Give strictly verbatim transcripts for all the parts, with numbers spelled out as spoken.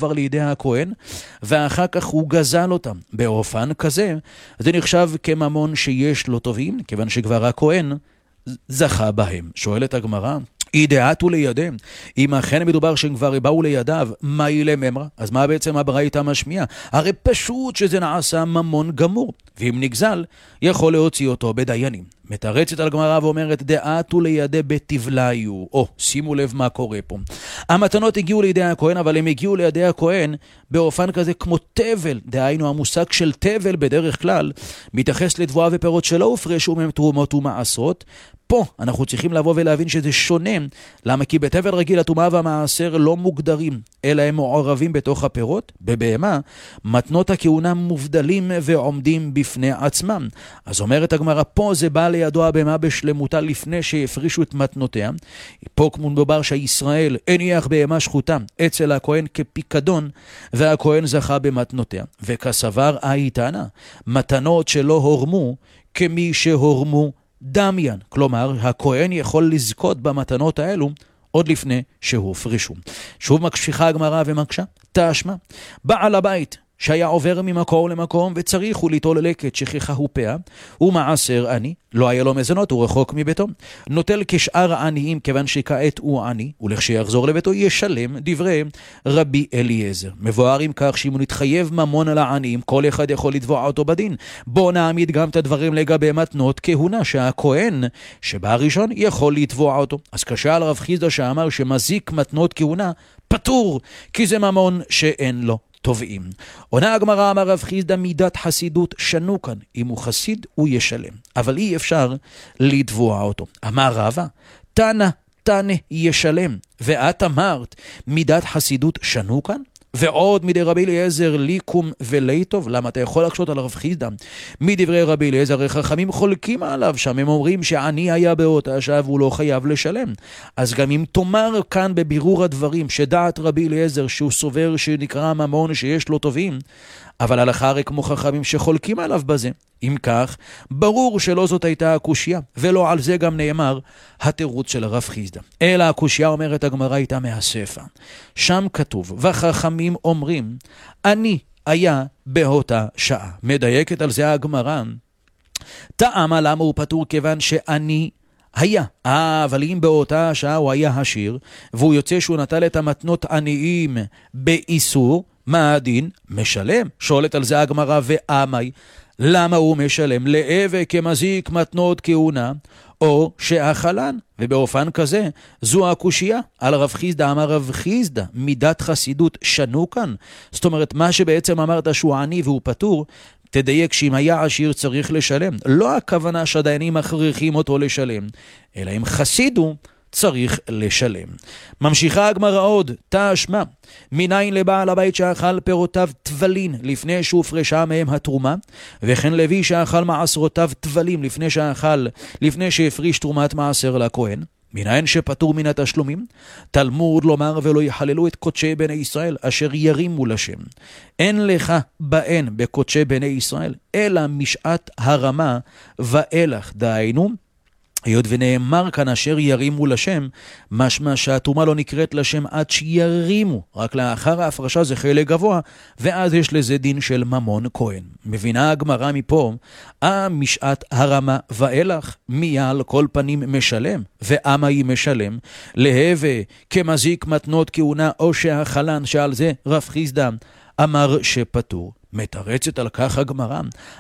כבר לידי הכהן, ואחר כך הוא גזל אותם. באופן כזה, זה נחשב כממון שיש לו טובים, כיוון שכבר הכהן זכה בהם. שואלת הגמרא, ידעתו לידיהם, אם אכן מדובר שהם כבר באו לידיו, מה ילה ממרה? אז מה בעצם הברייתא משמיעה? הרי פשוט שזה נעשה ממון גמור, ואם נגזל, יכול להוציא אותו בדיינים. מתרצת על גמרא ואומרת, דעתו לידי בתבליו. או, שימו לב מה קורה פה. המתנות הגיעו לידי הכהן, אבל הם הגיעו לידי הכהן באופן כזה כמו תבל. דהיינו, המושג של תבל בדרך כלל מתייחס לתבואה ופירות שלא הופרשו מהם תרומות ומעשרות. פה אנחנו צריכים לבוא ולהבין שזה שונה. למה? כי בתבל רגיל התרומה והמעשר לא מוגדרים, אלא הם מעורבים בתוך הפירות. בבהמה, מתנות הכהונה מובדלים ועומדים בפני עצמם. אז אומרת הגמרא, פה זה בא לידו הבהמה בשלמותה לפני שהפרישו את מתנותיה. פה כמו מדובר שישראל הניח בהמה שחוטה אצל הכהן כפיקדון, והכהן זכה במתנותיה. וכסבר האיתנה, מתנות שלא הורמו כמי שהורמו דמיין. כלומר, הכהן יכול לזכות במתנות האלו עוד לפני שהוא הפרישו. שוב מקשיחה הגמרא ומקשה, תשמע, בעל הבית שהיה עובר ממקום למקום וצריך הוא ליטול לקט שכחה הוא פאה, הוא מעשר עני, לא היה לו מזונות, הוא רחוק מביתו, נוטל כשאר העניים כיוון שכעת הוא עני, ולכשיחזור לביתו ישלם, דברי רבי אליעזר. מבואר עם כך שאם הוא נתחייב ממון על העניים, כל אחד יכול לתבוע אותו בדין. בוא נעמיד גם את הדברים לגבי מתנות כהונה, שהכהן שבא ראשון יכול לתבוע אותו. אז קשה על רב חיסדא שאמר שמזיק מתנות כהונה פטור, כי זה ממון שאין לו תובעים. עונה הגמרא, אמר רב חיסדא, מידת חסידות שנו כאן. אם הוא חסיד, הוא ישלם. אבל אי אפשר לתבוע אותו. אמר רבא, תנא תנא ישלם. ואת אמרת, מידת חסידות שנו כאן? ועוד מדי רבי אליעזר ליקום וליטוב. למה אתה יכול לקשות על רב חיסדא? מדברי רבי אליעזר חכמים חולקים עליו שם, הם אומרים שעני היה באותה שעה והוא לא חייב לשלם. אז גם אם תאמר כאן בבירור הדברים שדעת רבי אליעזר שהוא סובר שנקרא ממון שיש לו טובים, אבל הלכה הרי כמו חכמים שחולקים עליו בזה. אם כך, ברור שלא זאת הייתה הקושיה, ולא על זה גם נאמר התירוץ של הרב חיסדא. אלא הקושיה, אומרת הגמרא, הייתה מהספר. שם כתוב, וחכמים אומרים, אני היה באותה שעה. מדייקת על זה הגמרא, טעמה למה הוא פטור כיוון שאני היה. אה, אבל אם באותה שעה הוא היה עשיר, והוא יוצא שהוא נטל את המתנות עניים באיסור, מה הדין? משלם. שואלת על זה הגמרא, ואמי, למה הוא משלם? לאווה כמזיק מתנות כהונה, או שאכלן. ובאופן כזה, זו הקושיה. על רב חיסדא, אמר רב חיסדא, מידת חסידות שנו כאן. זאת אומרת, מה שבעצם אמרת שהוא עני והוא פטור, תדייק שאם היה עשיר צריך לשלם. לא הכוונה שהדיינים מכריחים אותו לשלם, אלא אם חסידו צריך לשלם. ממשיכה הגמרא עוד, תשמע, מניין לבעל הבית שאכל פירותיו תבלין לפני שהופרשה מהם התרומה, וכן לוי שאכל מעשרותיו תבלים לפני שאכל, לפני שהפריש תרומת מעשר לכהן, מניין שפטור מן התשלומים? תלמוד לומר ולא יחללו את קודשי בני ישראל אשר ירימו לשם. אין לך בהן בקודשי בני ישראל, אלא משעת הרמה ואילך. דהיינו, היות ונאמר כאן אשר ירימו לשם, משמע שהתרומה לא נקראת לשם עד שירימו, רק לאחר ההפרשה זה חלק גבוה, ואז יש לזה דין של ממון כהן. מבינה הגמרא מפה, המשעת הרמה ואילך, מי על כל פנים משלם, ואמה היא משלם, להווה כמזיק מתנות כהונה או שהחלן, שעל זה רב חיסדא אמר שפטור. מתרצת על כך הגמרא,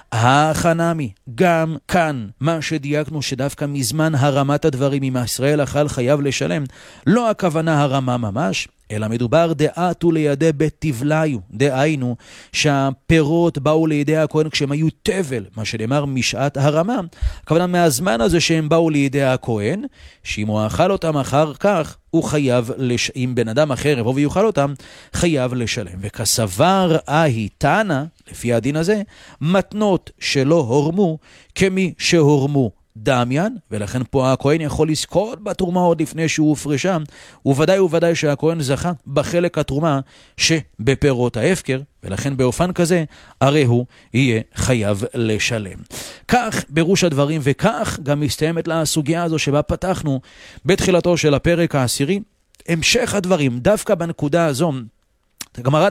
החנמי, גם כאן, מה שדייקנו שדווקא מזמן הרמת הדברים, אם ישראל אכל חייב לשלם, לא הכוונה הרמה ממש, אלא מדובר דעתו לידי בתבליו, דהיינו שהפירות באו לידי הכהן כשהם היו תבל, מה שנאמר משעת הרמה, הכוונה מהזמן הזה שהם באו לידי הכהן, שאם הוא אכל אותם אחר כך, הוא חייב, לש... אם בן אדם אחר יבוא ויוכל אותם, חייב לשלם. וכסבר ההיתנה, לפי הדין הזה, מתנות שלא הורמו כמי שהורמו דמיין, ולכן פה הכהן יכול לזכות בתרומה עוד לפני שהוא הופרשה, וודאי וודאי שהכהן זכה בחלק התרומה שבפירות ההפקר, ולכן באופן כזה הרי הוא יהיה חייב לשלם. כך בראש הדברים, וכך גם מסתיימת לה הסוגיה הזו שבה פתחנו בתחילתו של הפרק העשירי. המשך הדברים, דווקא בנקודה הזו, הגמרא